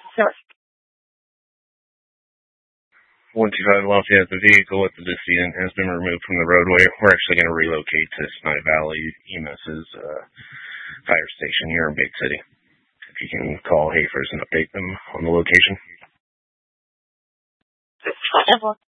Sure. 125 Lafayette, the vehicle with the decedent has been removed from the roadway. We're actually going to relocate to Snipe Valley EMS's fire station here in Big City. If you can call Hafers and update them on the location. Wonderful.